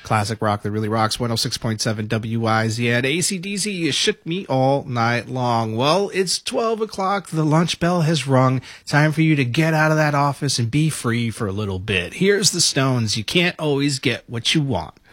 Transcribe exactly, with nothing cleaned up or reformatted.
Classic rock that really rocks. one oh six point seven W I Z N. A C D C, you shook me all night long. Well, it's twelve o'clock. The lunch bell has rung. Time for you to get out of that office and be free for a little bit. Here's the Stones. You can't always get what you want.